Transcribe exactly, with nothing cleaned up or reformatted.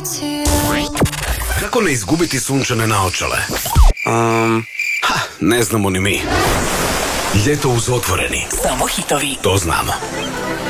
Kako ne izgubiti sunčane naočale? Um, ha, ne znamo ni mi. Ljeto uz Otvoreni. Samo hitovi. To znamo.